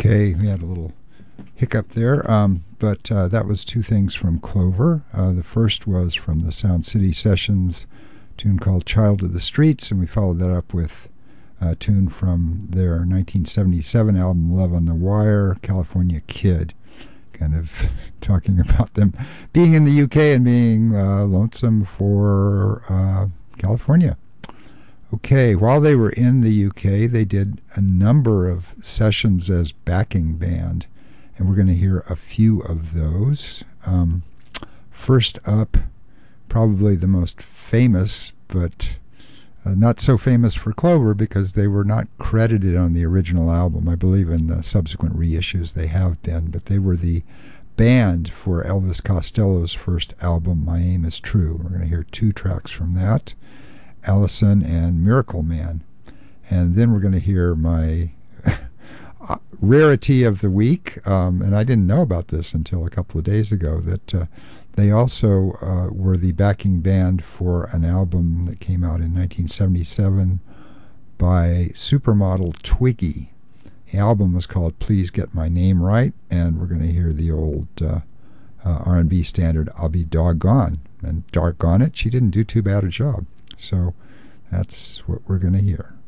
Okay, we had a little hiccup there, but that was two things from Clover. The first was from the Sound City Sessions tune called Child of the Streets, and we followed that up with a tune from their 1977 album Love on the Wire, California Kid, kind of talking about them being in the UK and being lonesome for California. Okay, while they were in the UK, they did a number of sessions as backing band, and we're going to hear a few of those. First up, probably the most famous, but not so famous for Clover because they were not credited on the original album. I believe in the subsequent reissues they have been, but they were the band for Elvis Costello's first album, My Aim Is True. We're going to hear two tracks from that, Allison and Miracle Man. And then we're going to hear my rarity of the week, and I didn't know about this until a couple of days ago, that they also were the backing band for an album that came out in 1977 by supermodel Twiggy. The album was called Please Get My Name Right, and we're going to hear the old R&B standard, I'll Be Doggone. And doggone it, she didn't do too bad a job. So that's what we're going to hear.